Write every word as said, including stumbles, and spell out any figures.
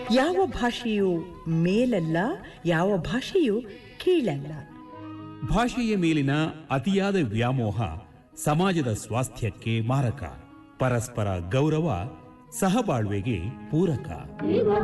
ಯಾವ ಭಾಷೆಯು ಮೇಲಲ್ಲ, ಯಾವ ಭಾಷೆಯು ಕೀಳಲ್ಲ. ಭಾಷೆಯ ಮೇಲಿನ ಅತಿಯಾದ ವ್ಯಾಮೋಹ ಸಮಾಜದ ಸ್ವಾಸ್ಥ್ಯಕ್ಕೆ ಮಾರಕ. ಪರಸ್ಪರ ಗೌರವ ಸಹಬಾಳ್ವೆಗೆ ಪೂರಕ.